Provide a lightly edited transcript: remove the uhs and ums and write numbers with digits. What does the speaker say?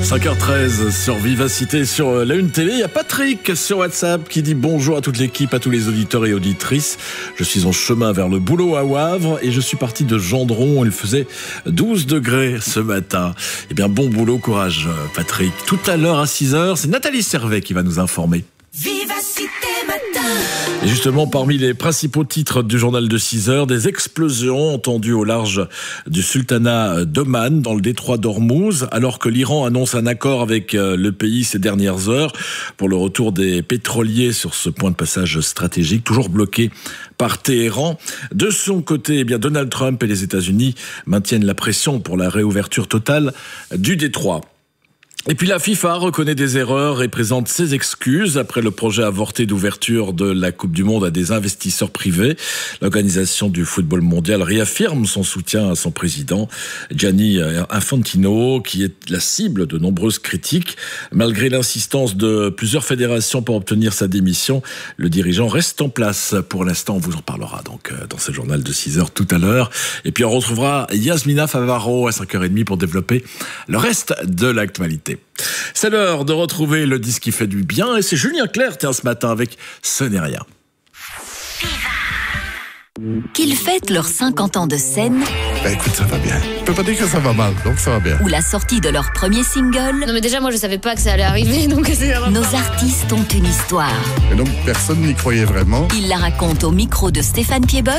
5h13 sur Vivacité sur la Une Télé. Il y a Patrick sur WhatsApp qui dit bonjour à toute l'équipe, à tous les auditeurs et auditrices. Je suis en chemin vers le boulot à Wavre et je suis parti de Gendron. Il faisait 12 degrés ce matin. Eh bien, bon boulot, courage Patrick. Tout à l'heure à 6h, c'est Nathalie Servet qui va nous informer. Vivacité Matin. Et justement, parmi les principaux titres du journal de 6h, des explosions entendues au large du sultanat d'Oman, dans le détroit d'Ormuz, alors que l'Iran annonce un accord avec le pays ces dernières heures pour le retour des pétroliers sur ce point de passage stratégique, toujours bloqué par Téhéran. De son côté, eh bien, Donald Trump et les États-Unis maintiennent la pression pour la réouverture totale du détroit. Et puis la FIFA reconnaît des erreurs et présente ses excuses après le projet avorté d'ouverture de la Coupe du Monde à des investisseurs privés. L'organisation du football mondial réaffirme son soutien à son président, Gianni Infantino, qui est la cible de nombreuses critiques. Malgré l'insistance de plusieurs fédérations pour obtenir sa démission, le dirigeant reste en place. Pour l'instant, on vous en parlera donc dans ce journal de 6h tout à l'heure. Et puis on retrouvera Yasmina Favaro à 5h30 pour développer le reste de l'actualité. C'est l'heure de retrouver le disque qui fait du bien et c'est Julien Clerc ce matin avec Ce n'est rien. Qu'ils fêtent leurs 50 ans de scène. Écoute, ça va bien. Je peux pas dire que ça va mal, donc ça va bien. Ou la sortie de leur premier single. Non mais déjà moi je savais pas que ça allait arriver, donc c'est vraiment... Nos artistes ont une histoire. Et donc personne n'y croyait vraiment. Ils la racontent au micro de Stéphane Piedbol